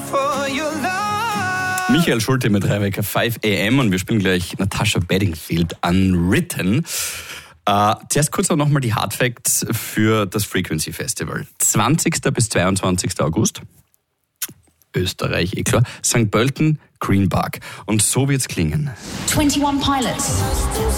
Michael Schulte mit Rebecca 5 AM und wir spielen gleich Natasha Bedingfield Unwritten. Zuerst kurz noch mal die Hardfacts für das Frequency Festival. 20. bis 22. August. Österreich, klar. St. Pölten, Green Park. Und so wird's klingen. 21 Pilots.